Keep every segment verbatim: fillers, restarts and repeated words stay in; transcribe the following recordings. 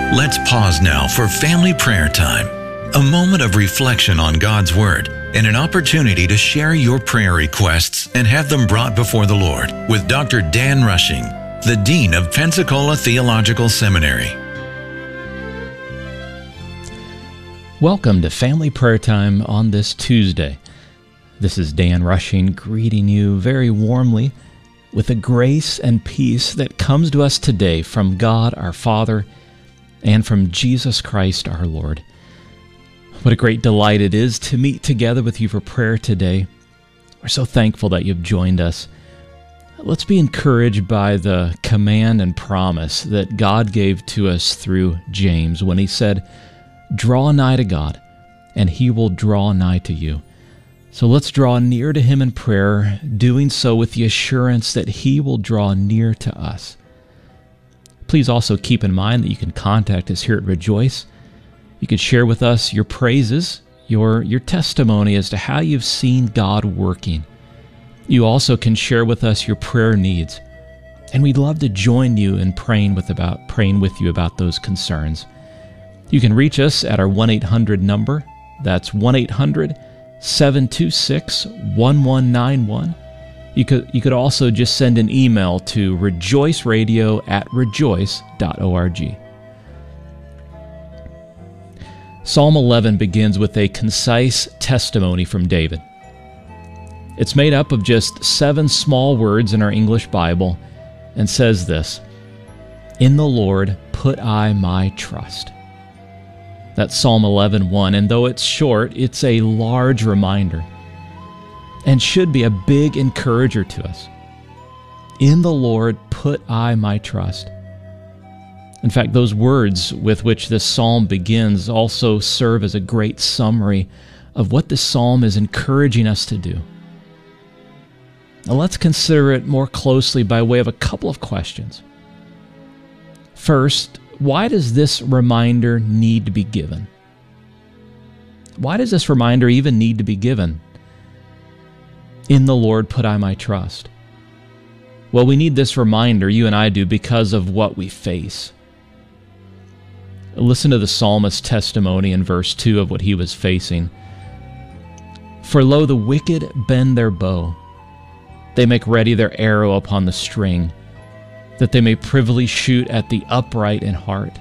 Let's pause now for family prayer time, a moment of reflection on God's Word and an opportunity to share your prayer requests and have them brought before the Lord with Doctor Dan Rushing, the Dean of Pensacola Theological Seminary. Welcome to Family Prayer Time on this Tuesday. This is Dan Rushing greeting you very warmly with the grace and peace that comes to us today from God our Father and from Jesus Christ our Lord. What a great delight it is to meet together with you for prayer today. We're so thankful that you've joined us. Let's be encouraged by the command and promise that God gave to us through James when he said, "Draw nigh to God, and he will draw nigh to you." So let's draw near to him in prayer, doing so with the assurance that he will draw near to us. Please also keep in mind that you can contact us here at Rejoice. You can share with us your praises, your, your testimony as to how you've seen God working. You also can share with us your prayer needs, and we'd love to join you in praying with about praying with you about those concerns. You can reach us at our one eight hundred number. That's one eight hundred, seven two six, one one nine one. You could you could also just send an email to rejoiceradio at rejoice dot org. Psalm eleven begins with a concise testimony from David. It's made up of just seven small words in our English Bible and says this: "In the Lord put I my trust." That's Psalm eleven one, and though it's short, it's a large reminder and should be a big encourager to us. In the Lord put I my trust. In fact, those words with which this psalm begins also serve as a great summary of what this psalm is encouraging us to do. Now let's consider it more closely by way of a couple of questions. First, why does this reminder need to be given? Why does this reminder even need to be given? In the Lord put I my trust. Well, we need this reminder, you and I do, because of what we face. Listen to the psalmist's testimony in verse two of what he was facing. "For lo, the wicked bend their bow. They make ready their arrow upon the string, that they may privily shoot at the upright in heart."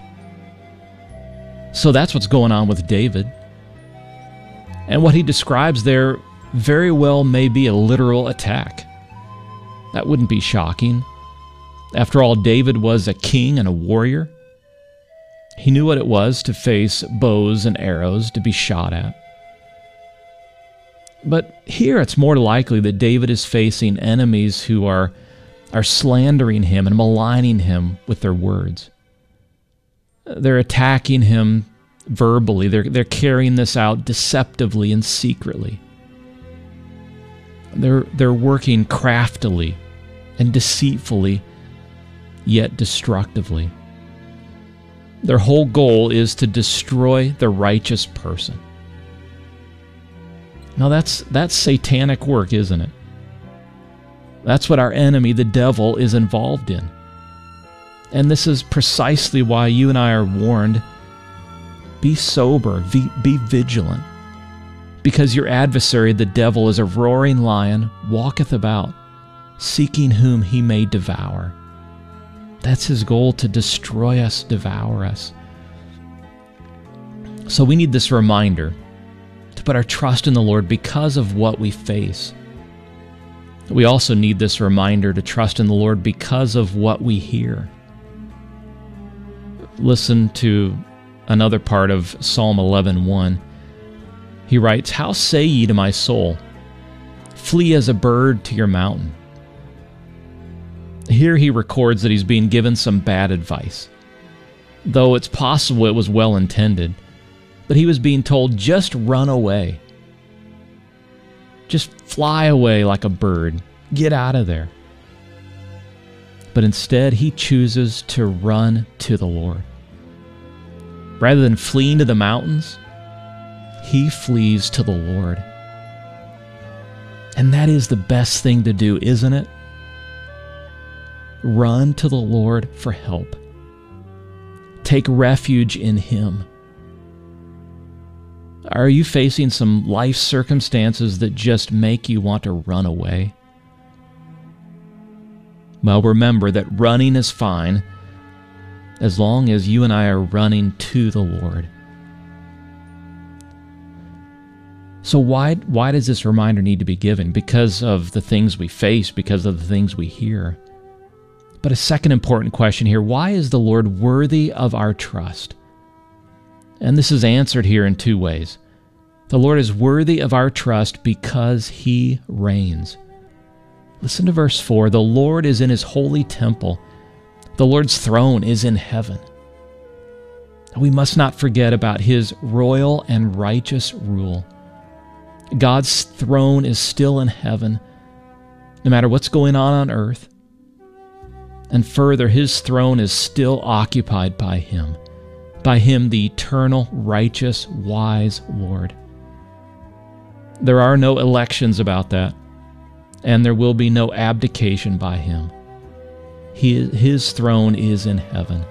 So that's what's going on with David. And what he describes there very well may be a literal attack. That wouldn't be shocking. After all, David was a king and a warrior. He knew what it was to face bows and arrows to be shot at. But here it's more likely that David is facing enemies who are, are slandering him and maligning him with their words. They're attacking him verbally. They're, they're carrying this out deceptively and secretly. They're, they're working craftily and deceitfully, yet destructively. Their whole goal is to destroy the righteous person. Now that's, that's satanic work, isn't it? That's what our enemy, the devil, is involved in. And this is precisely why you and I are warned, be sober, be, be vigilant. Because your adversary, the devil, is a roaring lion, walketh about, seeking whom he may devour. That's his goal, to destroy us, devour us. So we need this reminder to put our trust in the Lord because of what we face. We also need this reminder to trust in the Lord because of what we hear. Listen to another part of Psalm eleven one. He writes, "How say ye to my soul, flee as a bird to your mountain?" Here he records that he's being given some bad advice. Though it's possible it was well intended, but he was being told, just run away. Just fly away like a bird. Get out of there. But instead, he chooses to run to the Lord. Rather than fleeing to the mountains, he flees to the Lord. And that is the best thing to do, isn't it? Run to the Lord for help. Take refuge in Him. Are you facing some life circumstances that just make you want to run away? Well, remember that running is fine as long as you and I are running to the Lord. So why, why does this reminder need to be given? Because of the things we face, because of the things we hear. But a second important question here, why is the Lord worthy of our trust? And this is answered here in two ways. The Lord is worthy of our trust because He reigns. Listen to verse four. The Lord is in His holy temple. The Lord's throne is in heaven. We must not forget about His royal and righteous rule. God's throne is still in heaven, no matter what's going on on earth. And further, His throne is still occupied by Him, by Him, the eternal, righteous, wise Lord. There are no elections about that, and there will be no abdication by Him. He, His throne is in heaven.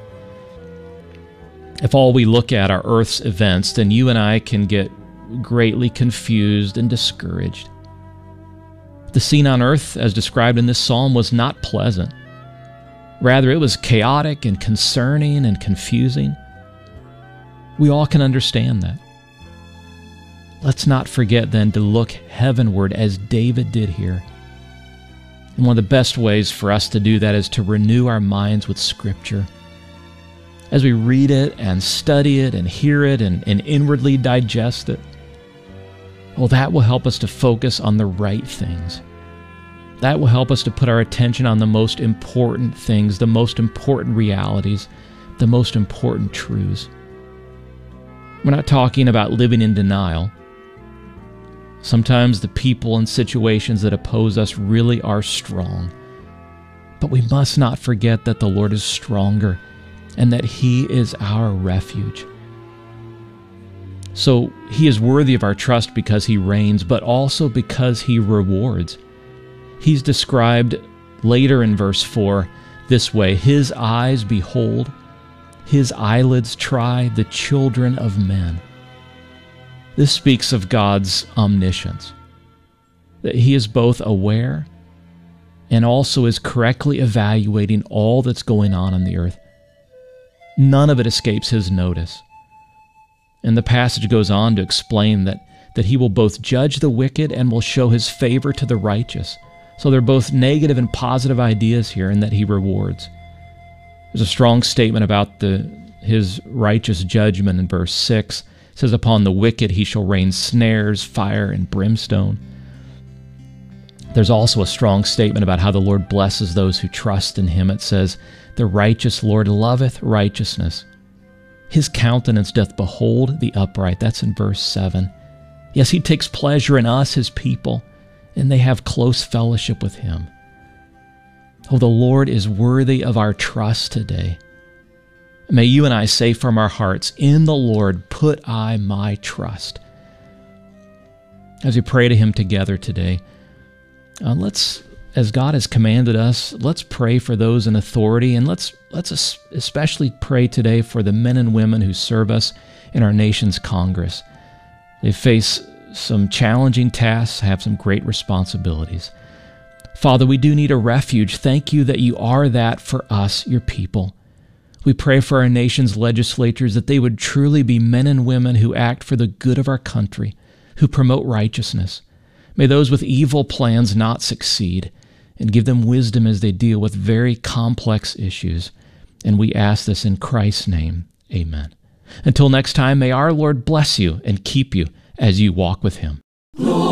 If all we look at are earth's events, then you and I can get greatly confused and discouraged. The scene on earth, as described in this psalm, was not pleasant. Rather, it was chaotic and concerning and confusing. We all can understand that. Let's not forget then to look heavenward as David did here. And one of the best ways for us to do that is to renew our minds with Scripture. As we read it and study it and hear it and, and inwardly digest it, well, that will help us to focus on the right things. That will help us to put our attention on the most important things, the most important realities, the most important truths. We're not talking about living in denial. Sometimes the people and situations that oppose us really are strong. But we must not forget that the Lord is stronger and that He is our refuge. So He is worthy of our trust because He reigns, but also because He rewards. He's described later in verse four this way, His eyes behold, His eyelids try the children of men. This speaks of God's omniscience, that He is both aware and also is correctly evaluating all that's going on on the earth. None of it escapes His notice. And the passage goes on to explain that, that He will both judge the wicked and will show His favor to the righteous. So there are both negative and positive ideas here in that He rewards. There's a strong statement about the, His righteous judgment in verse six. It says, upon the wicked He shall rain snares, fire, and brimstone. There's also a strong statement about how the Lord blesses those who trust in Him. It says, the righteous Lord loveth righteousness. His countenance doth behold the upright. That's in verse seven. Yes, He takes pleasure in us, His people, and they have close fellowship with Him. Oh, the Lord is worthy of our trust today. May you and I say from our hearts, in the Lord put I my trust. As we pray to Him together today, uh, let's, as God has commanded us, let's pray for those in authority, and let's let's especially pray today for the men and women who serve us in our nation's Congress. They face some challenging tasks, have some great responsibilities. Father, we do need a refuge. Thank You that You are that for us, Your people. We pray for our nation's legislators that they would truly be men and women who act for the good of our country, who promote righteousness. May those with evil plans not succeed, and give them wisdom as they deal with very complex issues. And we ask this in Christ's name. Amen. Until next time, may our Lord bless you and keep you as you walk with Him.